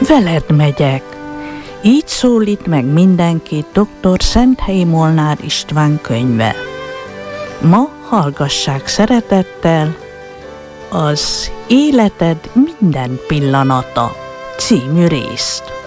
veled megyek. Így szólít meg mindenkit dr. Szenthelyi Molnár István könyve. Ma hallgassák szeretettel az Életed minden pillanata című részt.